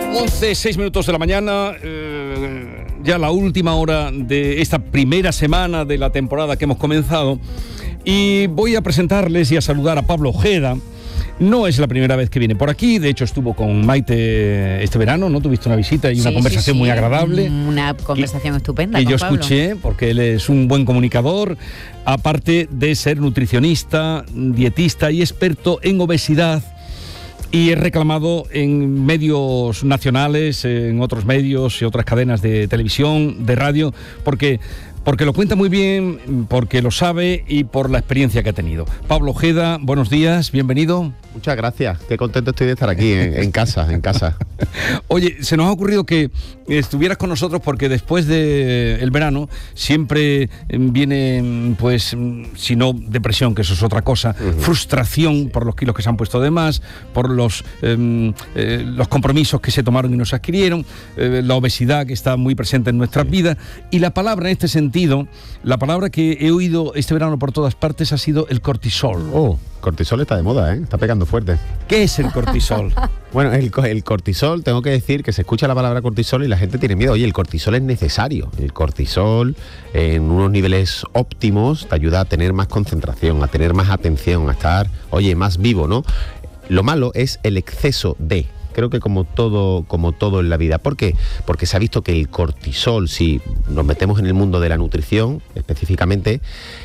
11:06 de la mañana, ya la última hora de esta primera semana de la temporada que hemos comenzado, y voy a presentarles y a saludar a Pablo Ojeda. No es la primera vez que viene por aquí, de hecho estuvo con Maite este verano, ¿no? Tuviste una visita y una conversación muy agradable. Una conversación estupenda que con yo Pablo. Escuché, porque él es un buen comunicador, aparte de ser nutricionista, dietista y experto en obesidad. Y es reclamado en medios nacionales, en otros medios y otras cadenas de televisión, de radio, porque lo cuenta muy bien, porque lo sabe y por la experiencia que ha tenido. Pablo Ojeda, buenos días, bienvenido. Muchas gracias, qué contento estoy de estar aquí en casa. Oye, se nos ha ocurrido que estuvieras con nosotros porque después del verano siempre viene, pues, si no depresión, que eso es otra cosa, frustración por los kilos que se han puesto de más, por los compromisos que se tomaron y no se adquirieron, la obesidad que está muy presente en nuestras vidas, y la palabra en este sentido, la palabra que he oído este verano por todas partes ha sido el cortisol. Cortisol está de moda, está pegando fuerte. ¿Qué es el cortisol? Bueno, el cortisol, tengo que decir que se escucha la palabra cortisol y la gente tiene miedo. Oye, el cortisol es necesario. El cortisol en unos niveles óptimos te ayuda a tener más concentración, a tener más atención, a estar, más vivo, ¿no? Lo malo es el exceso de... Creo que como todo en la vida. ¿Por qué? Porque se ha visto que el cortisol, si nos metemos en el mundo de la nutrición específicamente,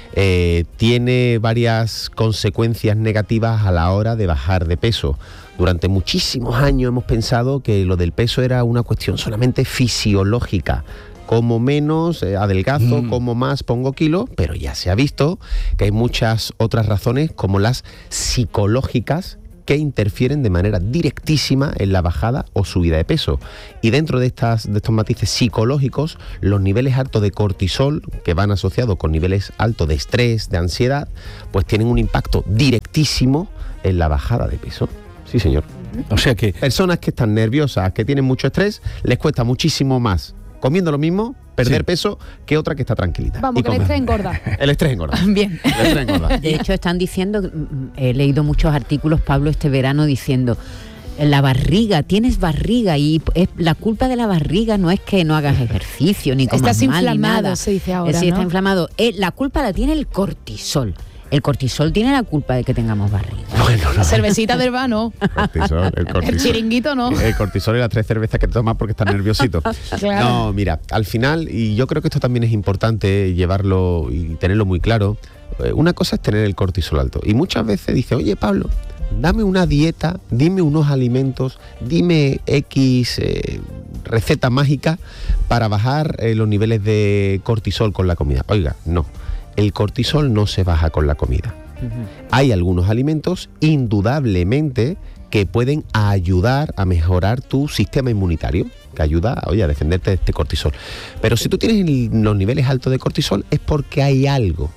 tiene varias consecuencias negativas a la hora de bajar de peso. Durante muchísimos años hemos pensado que lo del peso era una cuestión solamente fisiológica. Como menos adelgazo, como más pongo kilos, pero ya se ha visto que hay muchas otras razones, como las psicológicas, que interfieren de manera directísima en la bajada o subida de peso. Y dentro de estos matices psicológicos, los niveles altos de cortisol, que van asociados con niveles altos de estrés, de ansiedad, pues tienen un impacto directísimo en la bajada de peso. Sí, señor. O sea que... Personas que están nerviosas, que tienen mucho estrés, les cuesta muchísimo más, comiendo lo mismo, perder peso que otra que está tranquilita. Vamos, que el estrés engorda. El estrés engorda. Bien. El estrés engorda. De hecho, están diciendo, he leído muchos artículos, Pablo, este verano diciendo, la barriga, tienes barriga y la culpa de la barriga no es que no hagas ejercicio ni comas Estás mal ni inflamado, nada. se dice ahora, Sí, ¿no? está inflamado. La culpa la tiene el cortisol. El cortisol tiene la culpa de que tengamos barriga. Bueno, La cervecita del vano. El cortisol. El chiringuito no. El cortisol y las 3 cervezas que te tomas porque estás nerviosito. Claro. No, mira, al final, y yo creo que esto también es importante llevarlo y tenerlo muy claro, una cosa es tener el cortisol alto. Y muchas veces dice, oye, Pablo, dame una dieta, dime unos alimentos, dime X receta mágica para bajar los niveles de cortisol con la comida. Oiga, no. El cortisol no se baja con la comida. Hay algunos alimentos, indudablemente, que pueden ayudar a mejorar tu sistema inmunitario, que ayuda, a defenderte de este cortisol. Pero si tú tienes los niveles altos de cortisol, es porque hay algo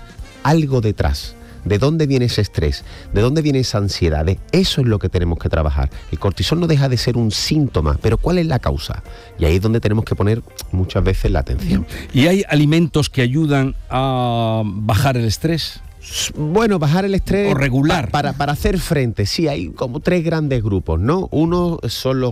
detrás. ¿De dónde viene ese estrés? ¿De dónde viene esa ansiedad? Eso es lo que tenemos que trabajar. El cortisol no deja de ser un síntoma, pero ¿cuál es la causa? Y ahí es donde tenemos que poner muchas veces la atención. ¿Y hay alimentos que ayudan a bajar el estrés? Bueno, bajar el estrés... O regular. Para hacer frente, sí, hay como 3 grandes grupos, ¿no? Uno son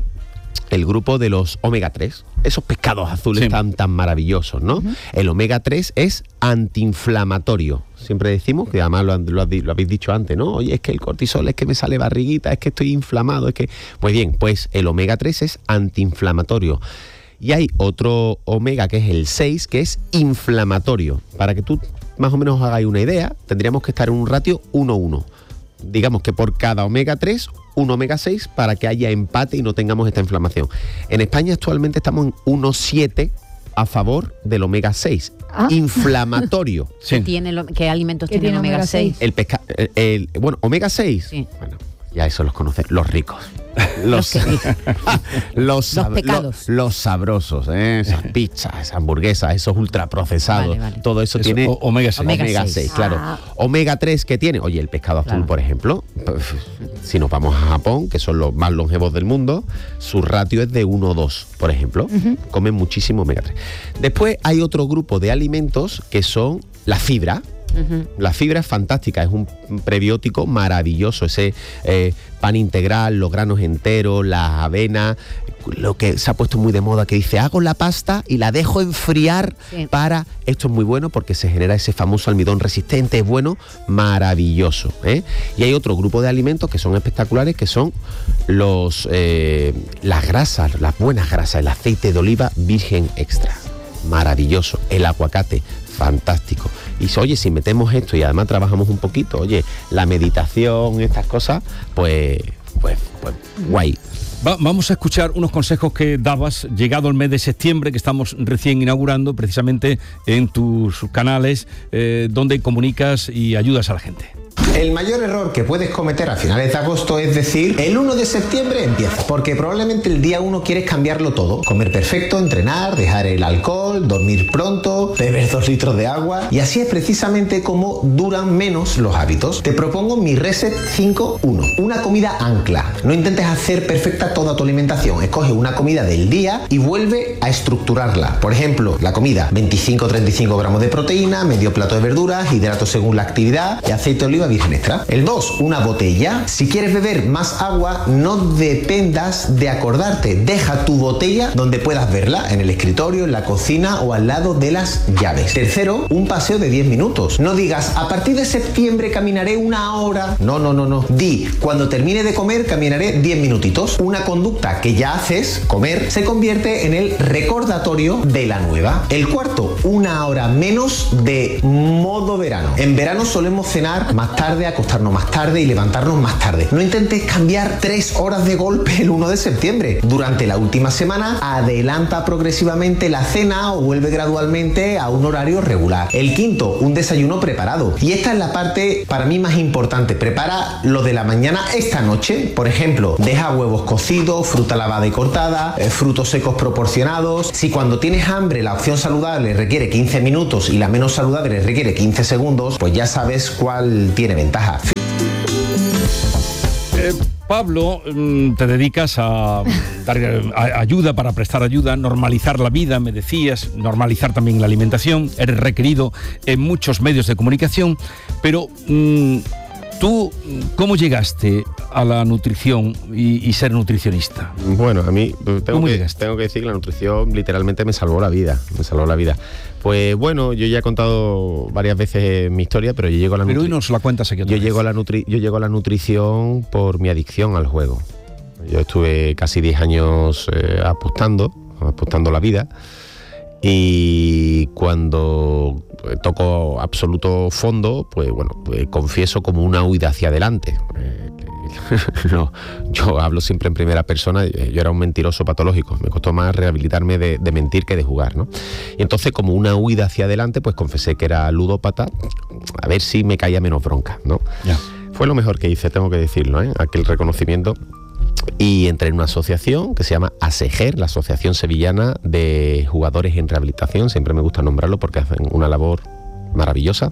el grupo de los omega 3, esos pescados azules tan maravillosos, ¿no? El omega 3 es antiinflamatorio. Siempre decimos, que además lo habéis dicho antes, ¿no? Oye, es que el cortisol, es que me sale barriguita, es que estoy inflamado, es que... Pues bien, pues el omega 3 es antiinflamatorio. Y hay otro omega, que es el 6, que es inflamatorio. Para que tú más o menos os hagáis una idea, tendríamos que estar en un ratio 1:1. Digamos que por cada omega 3, un omega 6 para que haya empate y no tengamos esta inflamación. En España actualmente estamos en 1,7 a favor del omega 6, inflamatorio. Sí. ¿Qué alimentos tienen omega 6? Bueno, omega 6, sí. Bueno, ya eso los conocen los ricos. Los pecados. Los sabrosos, esas pizzas, esas hamburguesas, esos ultraprocesados. Vale. Todo eso tiene omega 6. Omega 6, claro. Omega 3 que tiene, oye, el pescado azul, por ejemplo, si nos vamos a Japón, que son los más longevos del mundo, su ratio es de 1,2, por ejemplo. Comen muchísimo omega 3. Después hay otro grupo de alimentos que son la fibra. La fibra es fantástica, es un prebiótico maravilloso, ese pan integral, los granos enteros, las avenas, lo que se ha puesto muy de moda, que dice, hago la pasta y la dejo enfriar para... Esto es muy bueno porque se genera ese famoso almidón resistente, es bueno, maravilloso, ¿eh? Y hay otro grupo de alimentos que son espectaculares, que son las grasas, las buenas grasas, el aceite de oliva virgen extra, maravilloso, el aguacate, fantástico. Y oye, si metemos esto y además trabajamos un poquito, oye, la meditación, estas cosas, pues guay. Vamos a escuchar unos consejos que dabas llegado el mes de septiembre, que estamos recién inaugurando precisamente en tus canales, donde comunicas y ayudas a la gente. El mayor error que puedes cometer a finales de agosto es decir, el 1 de septiembre empieza, porque probablemente el día 1 quieres cambiarlo todo, comer perfecto, entrenar, dejar el alcohol, dormir pronto, beber 2 litros de agua, y así es precisamente como duran menos los hábitos. Te propongo mi Reset 5-1, una comida ancla. No intentes hacer perfecta toda tu alimentación, escoge una comida del día y vuelve a estructurarla. Por ejemplo, la comida, 25-35 gramos de proteína, medio plato de verduras, hidratos según la actividad y aceite de oliva virgen extra. El 2, una botella. Si quieres beber más agua, no dependas de acordarte. Deja tu botella donde puedas verla, en el escritorio, en la cocina o al lado de las llaves. Tercero, un paseo de 10 minutos. No digas, a partir de septiembre caminaré 1 hora. No. Di, cuando termine de comer caminaré 10 minutitos. Una conducta que ya haces, comer, se convierte en el recordatorio de la nueva. El cuarto, 1 hora menos de modo verano. En verano solemos cenar más tarde, acostarnos más tarde y levantarnos más tarde. No intentes cambiar 3 horas de golpe el 1 de septiembre. Durante la última semana, adelanta progresivamente la cena o vuelve gradualmente a un horario regular. El quinto, un desayuno preparado. Y esta es la parte para mí más importante. Prepara lo de la mañana esta noche. Por ejemplo, deja huevos cocidos, fruta lavada y cortada, frutos secos proporcionados. Si cuando tienes hambre la opción saludable requiere 15 minutos y la menos saludable requiere 15 segundos, pues ya sabes cuál tiene ventaja. Pablo, te dedicas a dar ayuda, para prestar ayuda, normalizar la vida, me decías, normalizar también la alimentación, eres requerido en muchos medios de comunicación, pero ¿tú cómo llegaste a la nutrición y ser nutricionista? Bueno, a mí tengo que decir que la nutrición literalmente me salvó la vida. Pues bueno, yo ya he contado varias veces mi historia, pero yo llego a la nutrición. Pero hoy nos la cuentas aquí otra vez. Yo llego a la nutrición por mi adicción al juego. Yo estuve casi 10 años apostando la vida, y cuando toco absoluto fondo, pues bueno, pues confieso como una huida hacia adelante. No, yo hablo siempre en primera persona. Yo era un mentiroso patológico, me costó más rehabilitarme de mentir que de jugar, ¿no? Y entonces, como una huida hacia adelante, pues confesé que era ludópata, a ver si me caía menos bronca, ¿no? Ya. Fue lo mejor que hice, tengo que decirlo, ¿eh? Aquel reconocimiento. Y entré en una asociación que se llama ASEGER, la Asociación Sevillana de Jugadores en Rehabilitación. Siempre me gusta nombrarlo porque hacen una labor maravillosa.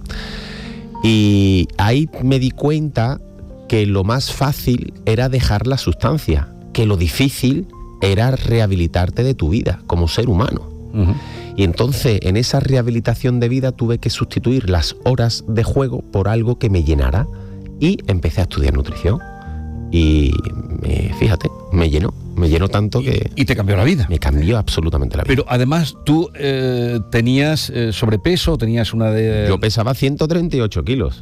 Y ahí me di cuenta que lo más fácil era dejar la sustancia, que lo difícil era rehabilitarte de tu vida como ser humano. Uh-huh. Y entonces, en esa rehabilitación de vida tuve que sustituir las horas de juego por algo que me llenara, y empecé a estudiar nutrición. Y fíjate, me llenó tanto que... Y te cambió la vida. Me cambió absolutamente la vida. Pero además tú tenías sobrepeso, tenías una de... Yo pesaba 138 kilos.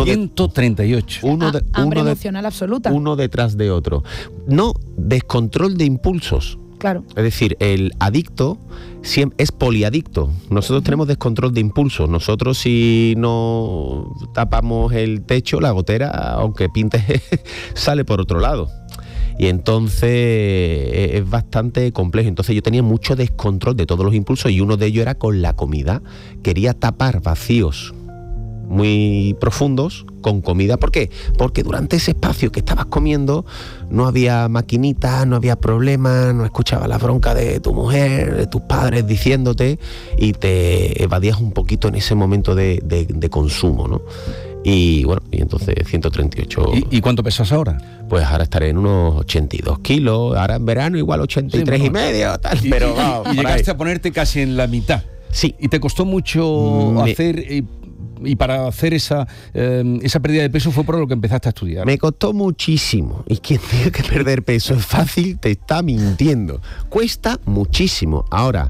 138. Hambre emocional absoluta. Uno detrás de otro. No, descontrol de impulsos. Claro. Es decir, el adicto es poliadicto. Nosotros tenemos descontrol de impulsos. Nosotros, si no tapamos el techo, la gotera, aunque pintes, sale por otro lado. Y entonces es bastante complejo. Entonces yo tenía mucho descontrol de todos los impulsos, y uno de ellos era con la comida. Quería tapar vacíos muy profundos con comida. ¿Por qué? Porque durante ese espacio que estabas comiendo no había maquinitas, no había problemas, no escuchabas la bronca de tu mujer, de tus padres diciéndote, y te evadías un poquito en ese momento de consumo, ¿no? Y bueno, y entonces 138. ¿Y cuánto pesas ahora? Pues ahora estaré en unos 82 kilos, ahora en verano igual 83 y medio, tal, pero vamos. Y llegaste a ponerte casi en la mitad. Sí. ¿Y te costó mucho hacer y para hacer esa pérdida de peso fue por lo que empezaste a estudiar. Me costó muchísimo. Y quien tiene que perder peso es fácil, te está mintiendo. Cuesta muchísimo. Ahora,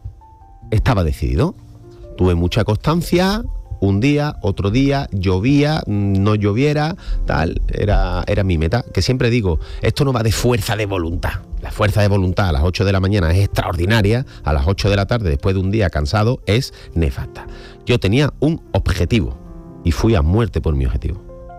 estaba decidido. Tuve mucha constancia. Un día, otro día, llovía, no lloviera, tal, era mi meta. Que siempre digo, esto no va de fuerza de voluntad. La fuerza de voluntad a las 8 de la mañana es extraordinaria, a las 8 de la tarde, después de un día cansado, es nefasta. Yo tenía un objetivo y fui a muerte por mi objetivo.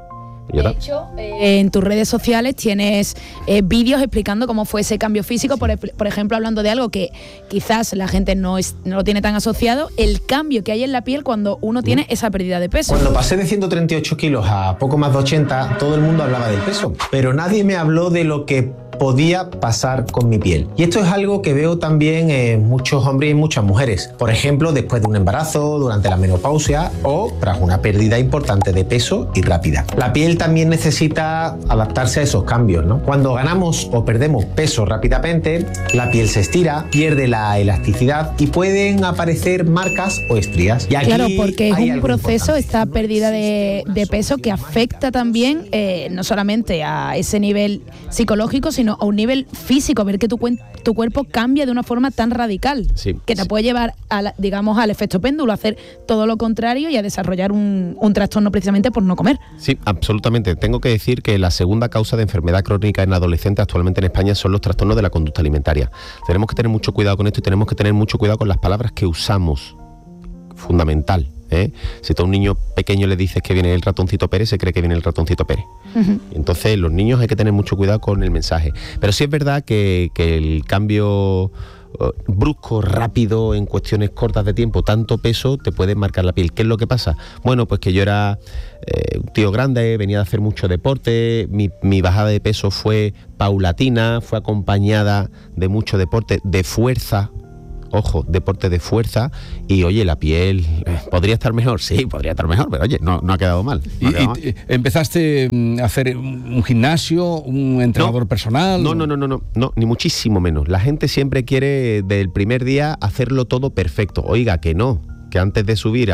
De hecho, en tus redes sociales tienes vídeos explicando cómo fue ese cambio físico, por ejemplo, hablando de algo que quizás la gente no lo tiene tan asociado, el cambio que hay en la piel cuando uno tiene esa pérdida de peso. Cuando pasé de 138 kilos a poco más de 80, todo el mundo hablaba del peso, pero nadie me habló de lo que podía pasar con mi piel. Y esto es algo que veo también en muchos hombres y muchas mujeres. Por ejemplo, después de un embarazo, durante la menopausia o tras una pérdida importante de peso y rápida. La piel también necesita adaptarse a esos cambios, ¿no? Cuando ganamos o perdemos peso rápidamente, la piel se estira, pierde la elasticidad y pueden aparecer marcas o estrías. Y aquí claro, porque es un proceso, esta pérdida de peso que afecta también no solamente a ese nivel psicológico, sino a un nivel físico, ver que tu cuerpo cambia de una forma tan radical, que te puede llevar digamos al efecto péndulo, a hacer todo lo contrario y a desarrollar un trastorno precisamente por no comer. Sí, absolutamente. Tengo que decir que la segunda causa de enfermedad crónica en adolescentes actualmente en España son los trastornos de la conducta alimentaria. Tenemos que tener mucho cuidado con esto y tenemos que tener mucho cuidado con las palabras que usamos. Fundamental. Si tú a un niño pequeño le dices que viene el ratoncito Pérez, se cree que viene el ratoncito Pérez. Entonces los niños hay que tener mucho cuidado con el mensaje. Pero sí es verdad que el cambio brusco, rápido, en cuestiones cortas de tiempo, tanto peso, te puede marcar la piel. ¿Qué es lo que pasa? Bueno, pues que yo era un tío grande, venía de hacer mucho deporte, mi bajada de peso fue paulatina, fue acompañada de mucho deporte, de fuerza. Ojo, deporte de fuerza y oye, la piel podría estar mejor, sí, podría estar mejor, pero oye, no ha quedado mal. ¿Y empezaste a hacer un gimnasio, un entrenador personal? No, ni muchísimo menos. La gente siempre quiere del primer día hacerlo todo perfecto. Oiga, que no. Que antes de subir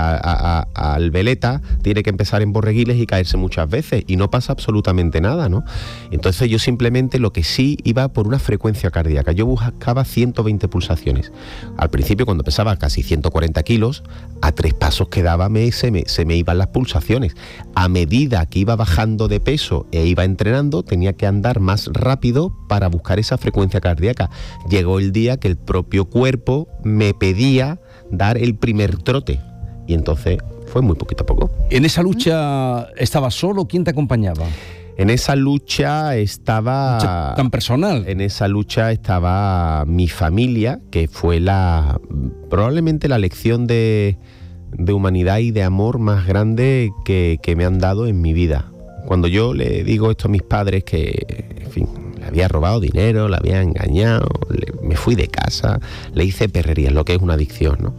al veleta tiene que empezar en Borreguiles y caerse muchas veces y no pasa absolutamente nada, ¿no? Entonces yo simplemente lo que sí iba por una frecuencia cardíaca. Yo buscaba 120 pulsaciones. Al principio, cuando pesaba casi 140 kilos, a 3 pasos que daba se me iban las pulsaciones. A medida que iba bajando de peso e iba entrenando, tenía que andar más rápido para buscar esa frecuencia cardíaca. Llegó el día que el propio cuerpo me pedía dar el primer trote y entonces fue muy poquito a poco. ¿En esa lucha estabas solo? ¿Quién te acompañaba? En esa lucha estaba... ¿Tan personal? En esa lucha estaba mi familia, que fue probablemente la lección de humanidad y de amor más grande que me han dado en mi vida. Cuando yo le digo esto a mis padres, que, en fin, le había robado dinero, le había engañado, me fui de casa, le hice perrerías, lo que es una adicción, ¿no?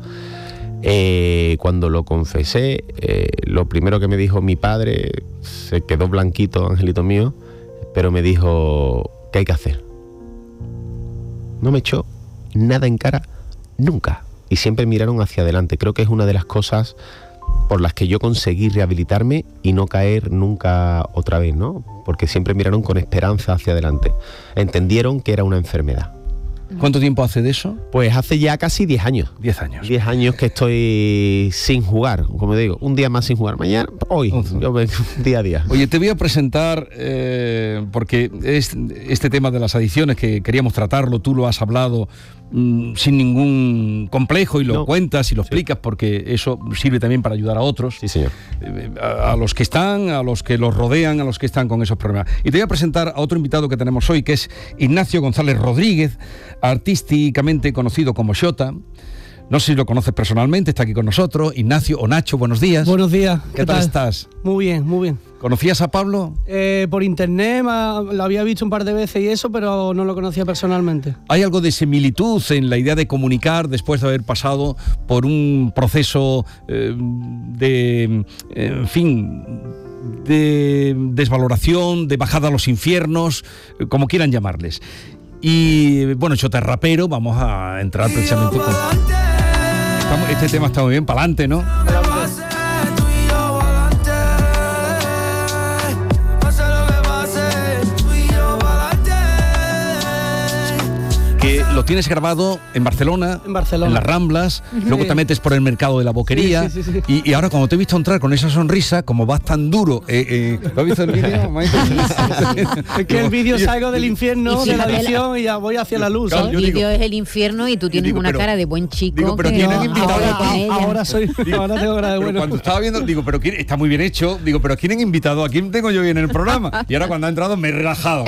Cuando lo confesé, lo primero que me dijo mi padre, se quedó blanquito, angelito mío, pero me dijo, ¿qué hay que hacer? No me echó nada en cara, nunca. Y siempre miraron hacia adelante. Creo que es una de las cosas por las que yo conseguí rehabilitarme y no caer nunca otra vez, ¿no? Porque siempre miraron con esperanza hacia adelante. Entendieron que era una enfermedad. ¿Cuánto tiempo hace de eso? Pues hace ya casi 10 años. 10 años. 10 años que estoy sin jugar, como digo, un día más sin jugar. Mañana, hoy, yo vengo día a día. Oye, te voy a presentar, porque este tema de las adicciones que queríamos tratarlo, tú lo has hablado sin ningún complejo y lo cuentas y lo explicas, porque eso sirve también para ayudar a otros. Sí, señor. A los que están, a los que los rodean, a los que están con esos problemas. Y te voy a presentar a otro invitado que tenemos hoy, que es Ignacio González Rodríguez, artísticamente conocido como Xota. No sé si lo conoces personalmente, está aquí con nosotros. Ignacio o Nacho, buenos días. Buenos días. ¿Qué tal estás? Muy bien, muy bien. ¿Conocías a Pablo? Por internet, lo había visto un par de veces y eso, pero no lo conocía personalmente. ¿Hay algo de similitud en la idea de comunicar después de haber pasado por un proceso de desvaloración, de bajada a los infiernos, como quieran llamarles? Y bueno, Xota es rapero, vamos a entrar precisamente con... Este tema está muy bien, para adelante, ¿no? que lo tienes grabado en Barcelona, en las Ramblas, luego te metes por el mercado de la Boquería, Sí. Y ahora cuando te he visto entrar con esa sonrisa, como vas tan duro, ¿lo has visto el vídeo, Maite? Es que el vídeo salgo del infierno Y de la fíjate, edición y ya voy hacia la luz, Claro, ¿sabes? yo El vídeo digo- es el infierno y tú tienes digo, una pero- cara de buen chico. digo, pero que tienen no, invitado ahora a- con ella. Ahora tengo cara de Pero bueno. cuando estaba viendo, digo, pero está muy bien hecho, digo, pero ¿a quién han invitado? ¿A quién tengo yo bien en el programa? Y ahora cuando ha entrado me he relajado.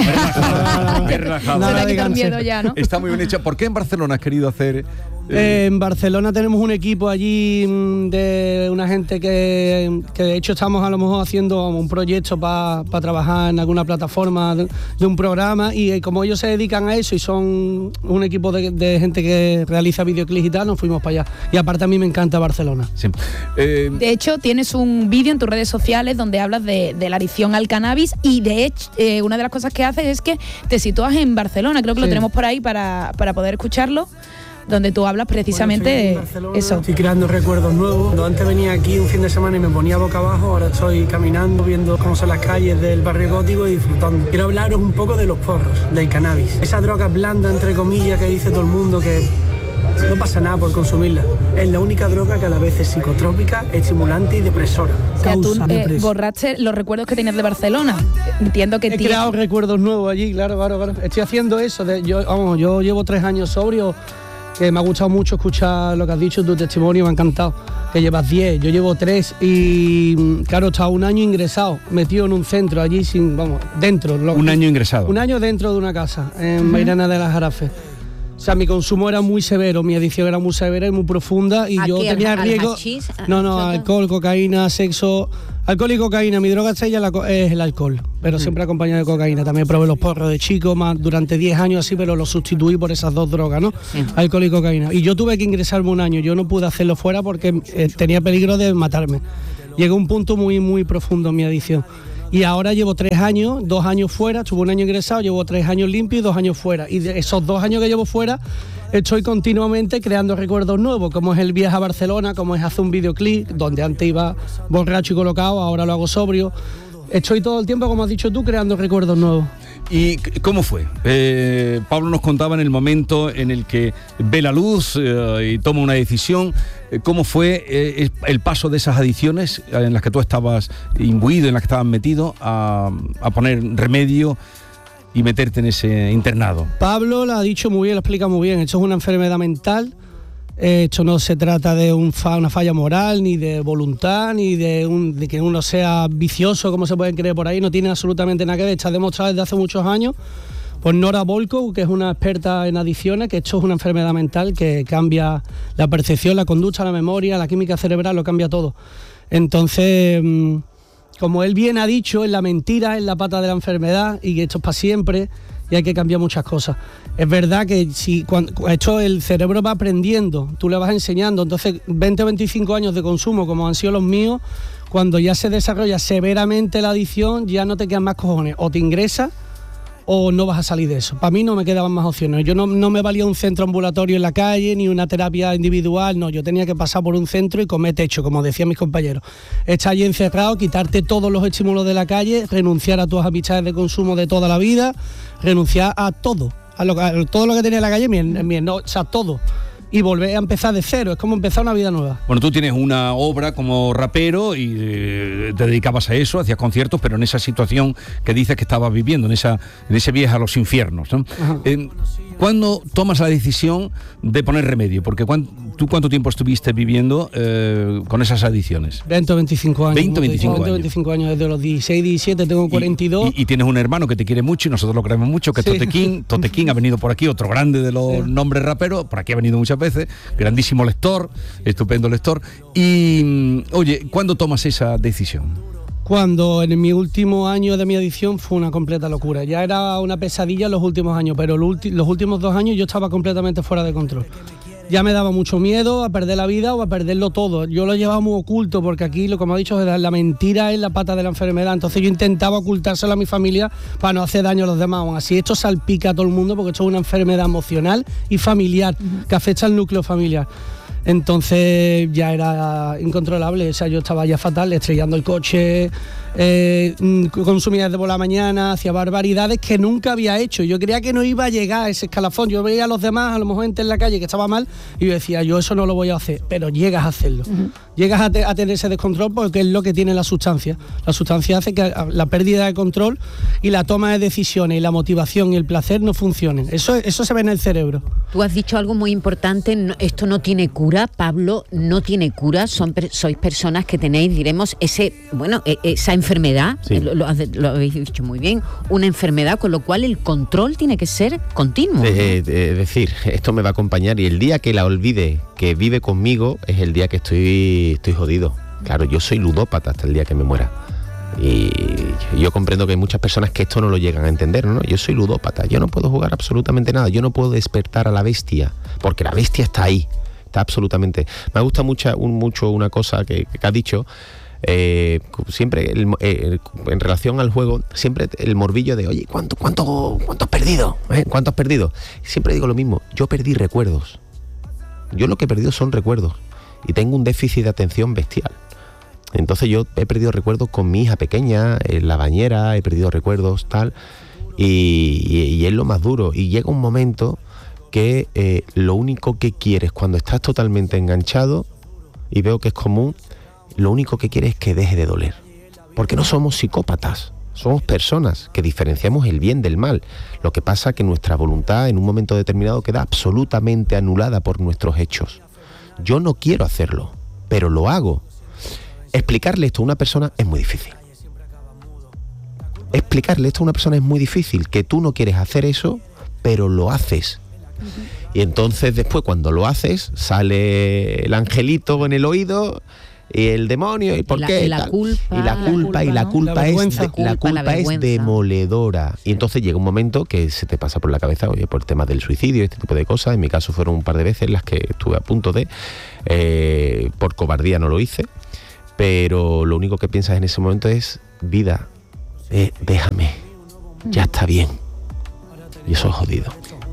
Nada Se le ha de quitado el cáncer. miedo ya, ¿no? Está muy bien hecha. ¿Por qué en Barcelona has querido hacer? En Barcelona tenemos un equipo allí de una gente que de hecho estamos a lo mejor haciendo un proyecto para trabajar en alguna plataforma de un programa, y como ellos se dedican a eso y son un equipo de gente que realiza videoclips y tal, nos fuimos para allá. Y aparte a mí me encanta Barcelona. Sí. De hecho, tienes un vídeo en tus redes sociales donde hablas de la adicción al cannabis, y de hecho, una de las cosas que haces es que te sitúas en Barcelona. Creo que lo Sí. tenemos por ahí para poder escucharlo, donde tú hablas precisamente de eso. Estoy creando recuerdos nuevos. Cuando antes venía aquí un fin de semana y me ponía boca abajo, ahora estoy caminando, viendo cómo son las calles del barrio gótico y disfrutando. Quiero hablaros un poco de los porros, del cannabis. Esa droga blanda, entre comillas, que dice todo el mundo que no pasa nada por consumirla. Es la única droga que a la vez es psicotrópica, estimulante y depresora. O sea, tú Causa depresión. borraste los recuerdos que tenías de Barcelona. Entiendo que He creado recuerdos nuevos allí, claro. Estoy haciendo eso. Yo llevo 3 años sobrio, que me ha gustado mucho escuchar lo que has dicho, tu testimonio, me ha encantado. Que llevas 10, yo llevo 3 y, claro, he estado 1 año ingresado, metido en un centro allí, dentro. Un año ingresado. 1 año dentro de una casa, en Mairena de las Jarafes. O sea, mi consumo era muy severo, mi adicción era muy severa y muy profunda, y ¿A yo qué? tenía ¿Al riesgo. hachís? No, ¿Todo? alcohol, cocaína, sexo. Alcohol y cocaína. Mi droga estrella es el alcohol, pero siempre acompañado de cocaína. También probé los porros de chico, más durante 10 años así, pero los sustituí por esas 2 drogas, ¿no? Sí. Alcohol y cocaína. Y yo tuve que ingresarme 1 año. Yo no pude hacerlo fuera porque tenía peligro de matarme. Llegué a un punto muy, muy profundo en mi adicción. Y ahora llevo 3 años, 2 años fuera, estuve 1 año ingresado, llevo 3 años limpio y 2 años fuera. Y de esos 2 años que llevo fuera, estoy continuamente creando recuerdos nuevos, como es el viaje a Barcelona, como es hacer un videoclip, donde antes iba borracho y colocado, ahora lo hago sobrio. Estoy todo el tiempo, como has dicho tú, creando recuerdos nuevos. ¿Y cómo fue? Pablo nos contaba en el momento en el que ve la luz y toma una decisión. ¿Cómo fue el paso de esas adicciones en las que tú estabas imbuido, en las que estabas metido, a poner remedio y meterte en ese internado? Pablo lo ha dicho muy bien, lo explica muy bien. Esto es una enfermedad mental. Esto no se trata de una falla moral, ni de voluntad, ni de que uno sea vicioso, como se pueden creer por ahí. No tiene absolutamente nada que ver. Está demostrado desde hace muchos años por Nora Volkow, que es una experta en adicciones, que esto es una enfermedad mental que cambia la percepción, la conducta, la memoria, la química cerebral, lo cambia todo. Entonces, como él bien ha dicho, es la mentira, es la pata de la enfermedad, y que esto es para siempre y hay que cambiar muchas cosas. Es verdad que cuando esto el cerebro va aprendiendo, tú le vas enseñando, entonces 20 o 25 años de consumo, como han sido los míos, cuando ya se desarrolla severamente la adicción, ya no te quedan más cojones, o te ingresas o no vas a salir de eso. Para mí no me quedaban más opciones. Yo no me valía un centro ambulatorio en la calle, ni una terapia individual, no. Yo tenía que pasar por un centro y comer techo, como decían mis compañeros. Estar allí encerrado, quitarte todos los estímulos de la calle, renunciar a tus amistades de consumo de toda la vida, renunciar a todo, todo lo que tenía en la calle, o sea, todo. Y volver a empezar de cero, es como empezar una vida nueva. Bueno, tú tienes una obra como rapero y te dedicabas a eso, hacías conciertos, pero en esa situación que dices que estabas viviendo, en ese viaje a los infiernos, ¿no? ¿Cuándo tomas la decisión de poner remedio? Porque ¿tú cuánto tiempo estuviste viviendo con esas adicciones? 20 o 25 años. 20 o 25 años. 25 años, desde los 16, 17, tengo 42. Y tienes un hermano que te quiere mucho y nosotros lo queremos mucho, que es Sí. Totequín. Totequín ha venido por aquí, otro grande de los nombres raperos, por aquí ha venido muchas veces, grandísimo lector, estupendo lector. Y, oye, ¿cuándo tomas esa decisión? Cuando en mi último año de mi adicción fue una completa locura. Ya era una pesadilla en los últimos años, pero los últimos 2 años yo estaba completamente fuera de control. Ya me daba mucho miedo a perder la vida o a perderlo todo. Yo lo llevaba muy oculto porque aquí, como ha dicho, la mentira es la pata de la enfermedad. Entonces yo intentaba ocultárselo a mi familia para no hacer daño a los demás. Aún así, esto salpica a todo el mundo porque esto es una enfermedad emocional y familiar que afecta al núcleo familiar. Entonces ya era incontrolable, o sea, yo estaba ya fatal, estrellando el coche, consumía por la mañana, hacía barbaridades que nunca había hecho. Yo creía que no iba a llegar a ese escalafón. Yo veía a los demás, a lo mejor gente en la calle que estaba mal, y yo decía, yo eso no lo voy a hacer, pero llegas a hacerlo. Llegas a tener ese descontrol porque es lo que tiene la sustancia. La sustancia hace que la pérdida de control y la toma de decisiones y la motivación y el placer no funcionen. Eso se ve en el cerebro. Tú has dicho algo muy importante, esto no tiene cura, Pablo, no tiene cura, sois personas que tenéis, diremos, esa enfermedad, Sí. lo habéis dicho muy bien, una enfermedad, con lo cual el control tiene que ser continuo. Es decir, esto me va a acompañar y el día que la olvide, que vive conmigo, es el día que estoy jodido. Claro, yo soy ludópata hasta el día que me muera. Y yo comprendo que hay muchas personas que esto no lo llegan a entender, ¿no? Yo soy ludópata, yo no puedo jugar absolutamente nada, yo no puedo despertar a la bestia, porque la bestia está ahí, está absolutamente. Me gusta mucho una cosa que has dicho, siempre en relación al juego, siempre el morbillo de, oye, ¿cuánto has perdido? ¿Cuánto has perdido? Siempre digo lo mismo, yo perdí recuerdos. Yo lo que he perdido son recuerdos y tengo un déficit de atención bestial. Entonces yo he perdido recuerdos con mi hija pequeña, en la bañera, he perdido recuerdos, tal, y es lo más duro. Y llega un momento que lo único que quieres cuando estás totalmente enganchado, y veo que es común, lo único que quieres es que deje de doler. Porque no somos psicópatas, somos personas que diferenciamos el bien del mal. Lo que pasa es que nuestra voluntad en un momento determinado queda absolutamente anulada por nuestros hechos. Yo no quiero hacerlo, pero lo hago. Explicarle esto a una persona es muy difícil. Explicarle esto a una persona es muy difícil, que tú no quieres hacer eso, pero lo haces. Y entonces después cuando lo haces, sale el angelito en el oído y el demonio, y por qué. Y la culpa. Y la culpa es demoledora. Y entonces llega un momento que se te pasa por la cabeza, oye, por el tema del suicidio, este tipo de cosas. En mi caso fueron un par de veces las que estuve a punto de, por cobardía no lo hice. Pero lo único que piensas en ese momento es, vida, déjame, ya está bien. Y eso es jodido.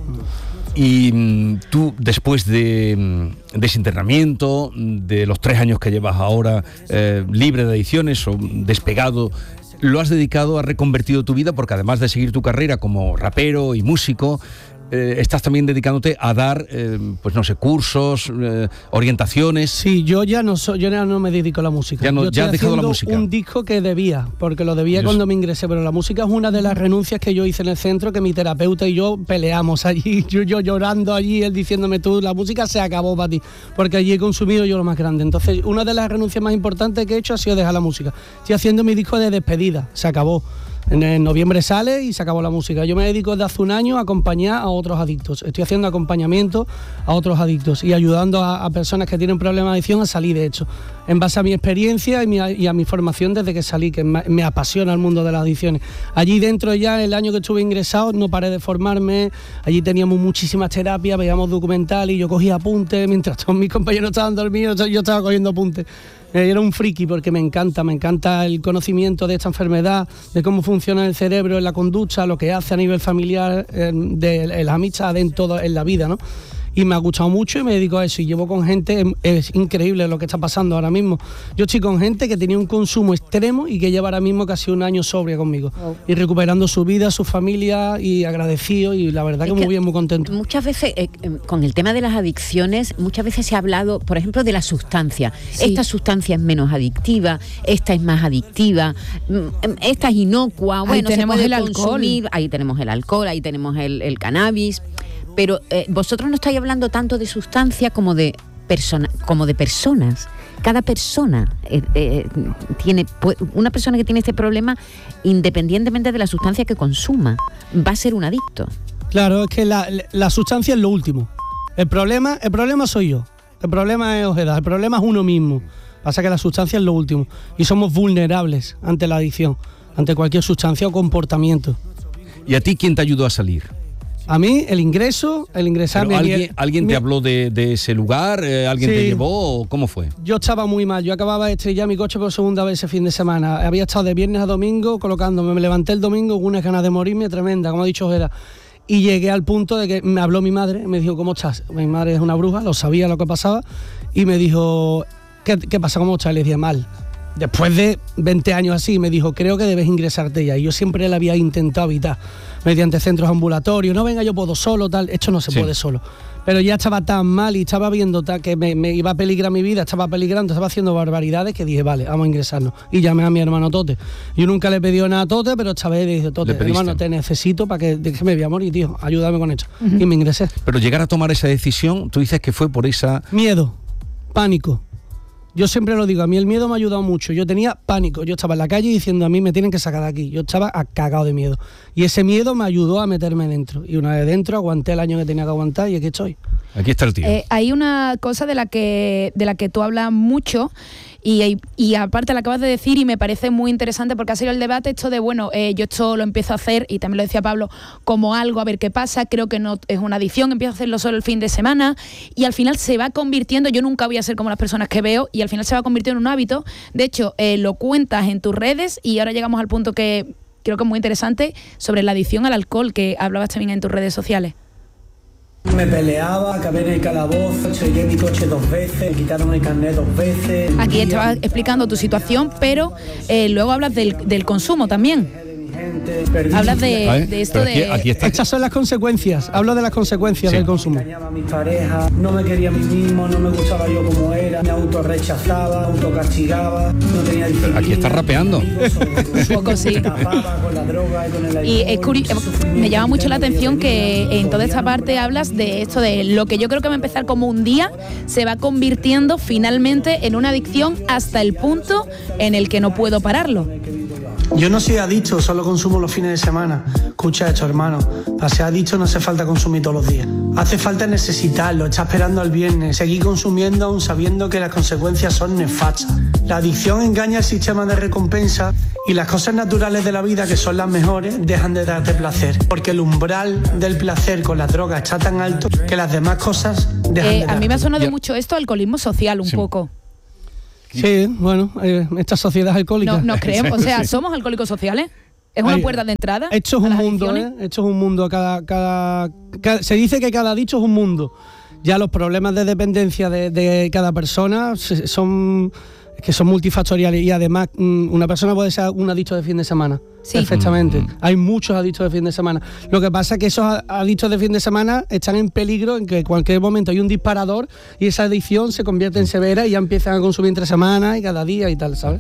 Y tú, después de ese internamiento, de los 3 años que llevas ahora libre de adicciones o despegado, lo has dedicado, has reconvertido tu vida, porque además de seguir tu carrera como rapero y músico, estás también dedicándote a dar, pues no sé, cursos, orientaciones. Sí, yo ya no me dedico a la música. Ya has dejado la música. Un disco que debía, porque lo debía cuando me ingresé, pero la música es una de las renuncias que yo hice en el centro, que mi terapeuta y yo peleamos allí, yo llorando allí, él diciéndome, tú, la música se acabó para ti, porque allí he consumido yo lo más grande. Entonces, una de las renuncias más importantes que he hecho ha sido dejar la música. Estoy haciendo mi disco de despedida, se acabó. En noviembre sale y se acabó la música. Yo me dedico desde hace un año a acompañar a otros adictos. Estoy haciendo acompañamiento a otros adictos y ayudando a personas que tienen problemas de adicción a salir de hecho. En base a mi experiencia y a mi formación desde que salí, que me apasiona el mundo de las adicciones. Allí dentro ya, el año que estuve ingresado, no paré de formarme. Allí teníamos muchísimas terapias, veíamos documentales y yo cogía apuntes. Mientras todos mis compañeros estaban dormidos, yo estaba cogiendo apuntes. Era un friki porque me encanta el conocimiento de esta enfermedad, de cómo funciona el cerebro, en la conducta, lo que hace a nivel familiar, de las amistades en la vida, ¿no? Y me ha gustado mucho y me dedico a eso y llevo con gente, es increíble lo que está pasando ahora mismo. Yo estoy con gente que tenía un consumo extremo y que lleva ahora mismo casi un año sobria conmigo y recuperando su vida, su familia y agradecido y la verdad que muy bien, muy contento. Muchas veces con el tema de las adicciones, muchas veces se ha hablado, por ejemplo, de la sustancia. Sí. Esta sustancia es menos adictiva, esta es más adictiva, esta es inocua, bueno, ahí tenemos se puede el consumir, alcohol. ahí tenemos el alcohol, ahí tenemos el cannabis. Pero vosotros no estáis hablando tanto de sustancia como de personas. Cada persona tiene, una persona que tiene este problema, independientemente de la sustancia que consuma, va a ser un adicto. Claro, es que la sustancia es lo último. El problema soy yo. El problema es Ojeda, el problema es uno mismo. Pasa que la sustancia es lo último. Y somos vulnerables ante la adicción, ante cualquier sustancia o comportamiento. ¿Y a ti quién te ayudó a salir? A mí, el ingresar... ¿Alguien te habló de ese lugar? ¿Alguien te llevó? ¿Cómo fue? Yo estaba muy mal. Yo acababa de estrellar mi coche por segunda vez ese fin de semana. Había estado de viernes a domingo colocándome. Me levanté el domingo con unas ganas de morirme tremenda, como ha dicho Ojeda. Y llegué al punto de que me habló mi madre. Me dijo, ¿cómo estás? Mi madre es una bruja, lo sabía lo que pasaba. Y me dijo, ¿qué pasa? ¿Cómo estás? Le dije, mal. después de 20 años así, me dijo, creo que debes ingresarte ya. Y yo siempre le había intentado evitar, mediante centros ambulatorios, no venga, yo puedo solo, tal, esto no se puede solo. Pero ya estaba tan mal y estaba viendo que me iba a peligrar mi vida, estaba peligrando, estaba haciendo barbaridades, que dije, vale, vamos a ingresarnos. Y llamé a mi hermano Tote. Yo nunca le he pedido nada a Tote, pero esta vez le dije, Tote, hermano, te necesito para que me voy a morir, tío, ayúdame con esto. Y me ingresé. Pero llegar a tomar esa decisión, tú dices que fue por esa... Miedo, pánico. Yo siempre lo digo, a mí el miedo me ha ayudado mucho. Yo tenía pánico, yo estaba en la calle diciendo, a mí me tienen que sacar de aquí. Yo estaba cagado de miedo. Y ese miedo me ayudó a meterme dentro. Y una vez dentro aguanté el año que tenía que aguantar y aquí estoy. Aquí está el tío. Hay una cosa de la que tú hablas mucho y aparte la acabas de decir y me parece muy interesante porque ha sido el debate esto de, bueno, yo esto lo empiezo a hacer, y también lo decía Pablo, como algo a ver qué pasa, creo que no es una adicción, empiezo a hacerlo solo el fin de semana y al final se va convirtiendo, yo nunca voy a ser como las personas que veo, y al final se va convirtiendo en un hábito. De hecho, lo cuentas en tus redes y ahora llegamos al punto que creo que es muy interesante sobre la adicción al alcohol, que hablabas también en tus redes sociales. Me peleaba, acabé en el calabozo, estrellé mi coche 2 veces, me quitaron el carnet 2 veces. Aquí estabas explicando tu situación, pero luego hablas del consumo también. Hablas de esto de... Aquí está. Estas son las consecuencias, hablo de las consecuencias del consumo. Engañaba a mis parejas, no me quería a mí mismo, no me gustaba yo como era, me autorrechazaba, autocastigaba, no tenía disciplina. Aquí está rapeando. Un poco sí. Y es me llama mucho la atención que en toda esta parte hablas de esto, de lo que yo creo que va a empezar como un día, se va convirtiendo finalmente en una adicción hasta el punto en el que no puedo pararlo. Yo no soy adicto, solo consumo los fines de semana. Escucha esto, hermano. Para ser adicto no hace falta consumir todos los días. Hace falta necesitarlo, estar esperando al viernes, seguir consumiendo aún sabiendo que las consecuencias son nefastas. La adicción engaña el sistema de recompensa y las cosas naturales de la vida, que son las mejores, dejan de darte placer. Porque el umbral del placer con las drogas está tan alto que las demás cosas dejan de darte. A mí me ha sonado mucho esto, alcoholismo social, un poco. Sí, bueno, esta sociedad alcohólica. No, nos creemos, o sea, ¿somos alcohólicos sociales? ¿Es una puerta de entrada? Esto es un mundo, Esto es un mundo. Se dice que cada dicho es un mundo. Ya los problemas de dependencia de cada persona son multifactoriales, y además una persona puede ser un adicto de fin de semana. Sí. Perfectamente. Hay muchos adictos de fin de semana. Lo que pasa es que esos adictos de fin de semana están en peligro, en que en cualquier momento hay un disparador y esa adicción se convierte en severa y ya empiezan a consumir entre semanas y cada día y tal, ¿sabes?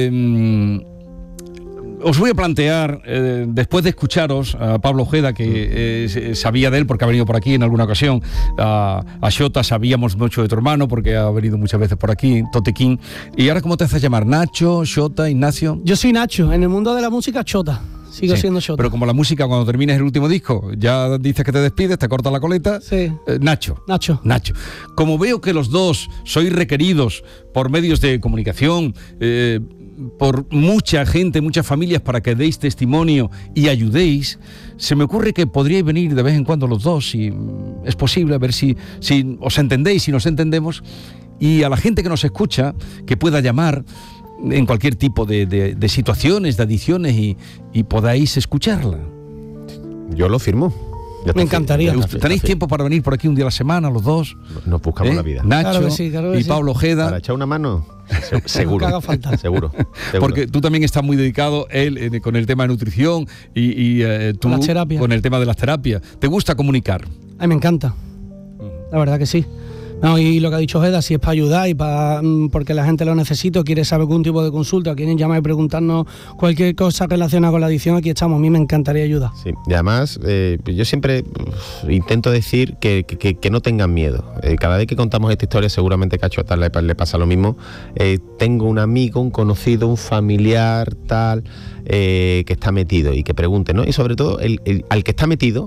Os voy a plantear, después de escucharos a Pablo Ojeda, que sabía de él porque ha venido por aquí en alguna ocasión, a Xota sabíamos mucho de tu hermano porque ha venido muchas veces por aquí, Totequín. ¿Y ahora cómo te haces llamar? ¿Nacho, Xota, Ignacio? Yo soy Nacho, en el mundo de la música, Xota. Sigo siendo Xota. Pero como la música, cuando termines el último disco, ya dices que te despides, te cortas la coleta. Sí. Nacho. Nacho. Como veo que los dos sois requeridos por medios de comunicación, por mucha gente, muchas familias, para que deis testimonio y ayudéis, se me ocurre que podríais venir de vez en cuando los dos, si es posible, a ver si os entendéis, si nos entendemos, y a la gente que nos escucha, que pueda llamar en cualquier tipo de situaciones, de adicciones, y podáis escucharla. Yo lo firmo. Me encantaría. ¿Tenéis tiempo para venir por aquí un día a la semana, los dos? Nos buscamos la vida. Nacho, claro que sí, y Pablo Ojeda. Para echar una mano, seguro. Que haga falta. Seguro. Porque tú también estás muy dedicado, él, con el tema de nutrición y tú con el tema de las terapias. ¿Te gusta comunicar? A mí me encanta. La verdad que sí. No, y lo que ha dicho Ojeda, si es para ayudar y porque la gente lo necesita, quiere saber algún tipo de consulta, quieren llamar y preguntarnos cualquier cosa relacionada con la adicción, aquí estamos. A mí me encantaría ayudar. Sí, y además yo siempre intento decir que no tengan miedo. Cada vez que contamos esta historia, seguramente que a Xota le pasa lo mismo. Tengo un amigo, un conocido, un familiar, tal, que está metido, y que pregunte, ¿no? Y sobre todo, al que está metido,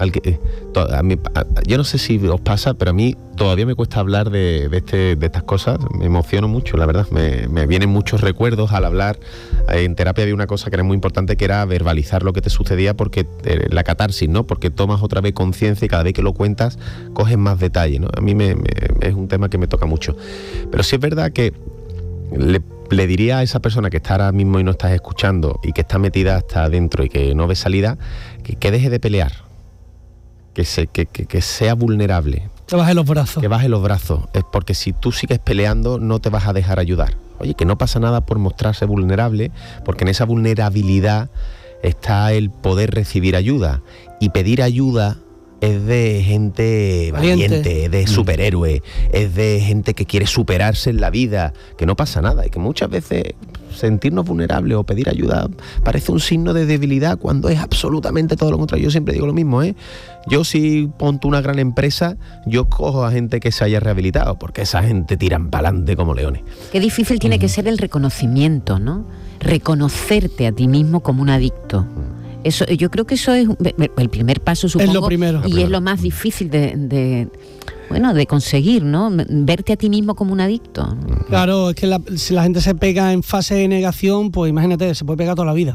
yo no sé si os pasa, pero a mí todavía me cuesta hablar de estas cosas. Me emociono mucho, la verdad. Me vienen muchos recuerdos al hablar. En terapia había una cosa que era muy importante, que era verbalizar lo que te sucedía, porque la catarsis, ¿no? Porque tomas otra vez conciencia y cada vez que lo cuentas coges más detalle, ¿no? A mí es un tema que me toca mucho. Pero sí es verdad que le diría a esa persona que está ahora mismo y no estás escuchando y que está metida hasta adentro y que no ve salida, que deje de pelear. Que sea vulnerable, Te bajes los brazos. Que bajes los brazos. Es porque si tú sigues peleando, no te vas a dejar ayudar. Oye, que no pasa nada por mostrarse vulnerable, porque en esa vulnerabilidad está el poder recibir ayuda. Y pedir ayuda es de gente valiente, es de superhéroe, es de gente que quiere superarse en la vida, que no pasa nada. Y que muchas veces sentirnos vulnerables o pedir ayuda parece un signo de debilidad cuando es absolutamente todo lo contrario. Yo siempre digo lo mismo, ¿eh? Yo si pongo una gran empresa, yo cojo a gente que se haya rehabilitado, porque esa gente tiran para adelante como leones. Qué difícil tiene que ser el reconocimiento, ¿no? Reconocerte a ti mismo como un adicto. Eso, yo creo que eso es el primer paso, supongo. Es lo primero. Y es lo más difícil de conseguir, ¿no? Verte a ti mismo como un adicto. Claro, es que si la gente se pega en fase de negación, pues imagínate, se puede pegar toda la vida.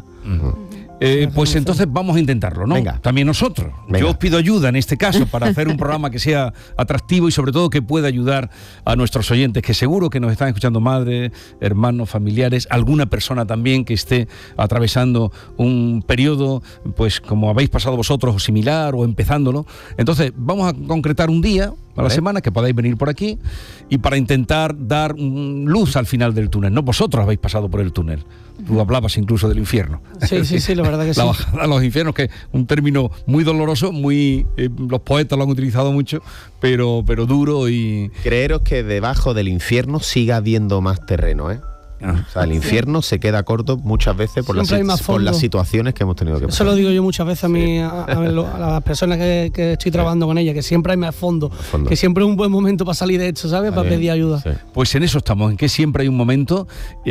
Pues entonces vamos a intentarlo, ¿no? Venga. También nosotros. Venga. Yo os pido ayuda en este caso para hacer un programa que sea atractivo y sobre todo que pueda ayudar a nuestros oyentes, que seguro que nos están escuchando madres, hermanos, familiares, alguna persona también que esté atravesando un periodo, pues como habéis pasado vosotros, o similar, o empezándolo. Entonces vamos a concretar un día a la semana que podáis venir por aquí y para intentar dar luz al final del túnel. No, vosotros habéis pasado por el túnel. Tú hablabas incluso del infierno. Sí, la verdad que sí. La bajada a los infiernos, que es un término muy doloroso, muy los poetas lo han utilizado mucho, pero duro y... Creeros que debajo del infierno siga habiendo más terreno, ¿eh? O sea, el infierno se queda corto muchas veces por las situaciones que hemos tenido que pasar. Eso lo digo yo muchas veces a las personas que estoy trabajando con ellas, que siempre hay más fondo, que siempre es un buen momento para salir de esto, ¿sabes? Para pedir ayuda. Sí. Pues en eso estamos, en que siempre hay un momento,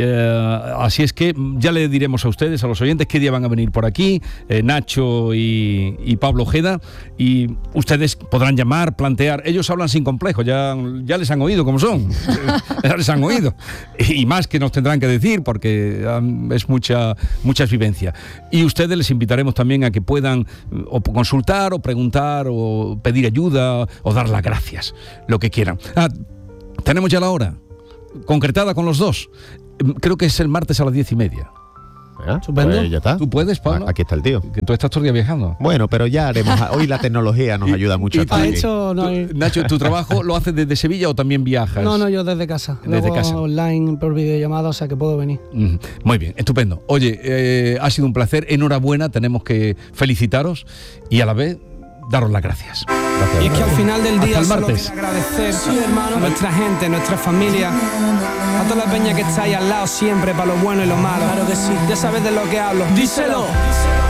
así es que ya le diremos a ustedes, a los oyentes, qué día van a venir por aquí, Nacho y Pablo Ojeda, y ustedes podrán llamar, plantear, ellos hablan sin complejo, ya les han oído cómo son, ya les han oído, y más que nos tendrán que decir porque es muchas vivencias. Y ustedes les invitaremos también a que puedan o consultar o preguntar o pedir ayuda o dar las gracias, lo que quieran. Tenemos ya la hora concretada con los dos. Creo que es el martes a las 10:30. Pues ya está. ¿Tú puedes, Pablo? Aquí está el tío. Que tú estás todo el día viajando. Bueno, pero ya haremos. Hoy la tecnología nos ayuda mucho. Nacho, ¿tu trabajo lo haces desde Sevilla o también viajas? No, yo desde casa. Desde casa. Online por videollamada, o sea que puedo venir. Muy bien, estupendo. Oye, ha sido un placer. Enhorabuena, tenemos que felicitaros y a la vez daros las gracias. Gracias. Y es que al final del día solo quiero agradecer a nuestra gente, nuestra familia, a toda la peña que está ahí al lado siempre para lo bueno y lo malo. Claro que sí. Ya sabes de lo que hablo. ¡Díselo!